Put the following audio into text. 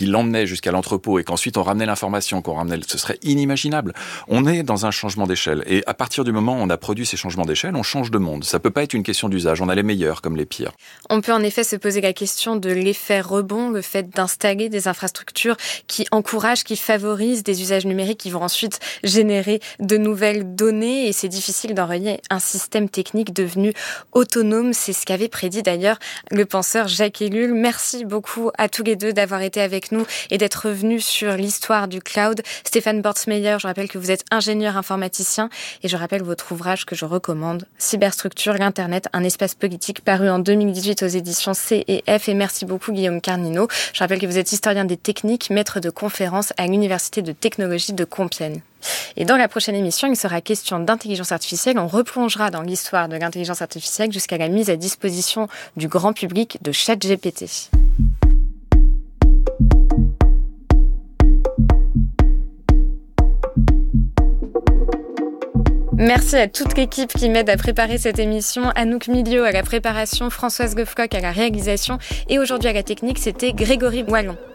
l'emmenait jusqu'à l'entrepôt et qu'ensuite on ramenait l'information, ce serait inimaginable. On est dans un changement d'échelle. Et à partir du moment où on a produit ces changements d'échelle, on change de monde. Ça peut pas être une question d'usage. On a les meilleurs comme les pires. On peut en effet se poser la question de l'effet rebond, le fait d'installer des infrastructures qui encouragent, qui favorisent des usages numériques qui vont ensuite générer de nouvelles données. Et c'est difficile d'enrayer un système technique devenu autonome. C'est ce qu'avait prédit d'ailleurs le penseur Jacques Ellul. Merci beaucoup à tous les deux d'avoir été avec nous et d'être revenus sur l'histoire du cloud. Stéphane Bortsmeyer, je rappelle que vous êtes ingénieur informaticien et je rappelle votre ouvrage que je recommande, Cyberstructure, l'Internet, un espace politique, paru en 2018 aux éditions C&F. Et merci beaucoup Guillaume Carnino. Je rappelle que vous êtes historien des techniques, maître de conférences à l'Université de technologie de Compiègne. Et dans la prochaine émission, il sera question d'intelligence artificielle. On replongera dans l'histoire de l'intelligence artificielle jusqu'à la mise à disposition du grand public de ChatGPT. Merci à toute l'équipe qui m'aide à préparer cette émission. Anouk Milieu à la préparation, Françoise Goffcock à la réalisation et aujourd'hui à la technique, c'était Grégory Wallon.